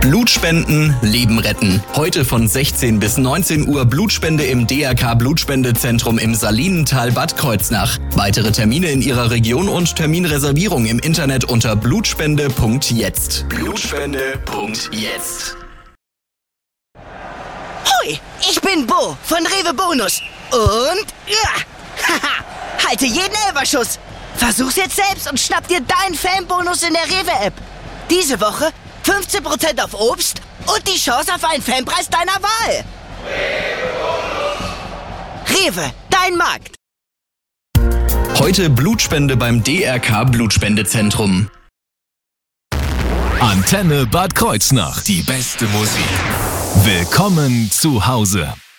Blutspenden, Leben retten. Heute von 16 bis 19 Uhr Blutspende im DRK Blutspendezentrum im Salinental Bad Kreuznach. Weitere Termine in Ihrer Region und Terminreservierung im Internet unter blutspende.jetzt. Blutspende.jetzt. Hoi, ich bin Bo von Rewe Bonus. Und halte jeden Elferschuss. Versuch's jetzt selbst und schnapp dir deinen Fanbonus in der Rewe-App. Diese Woche 15% auf Obst und die Chance auf einen Fanpreis deiner Wahl. Rewe, dein Markt. Heute Blutspende beim DRK Blutspendezentrum. Antenne Bad Kreuznach. Die beste Musik. Willkommen zu Hause.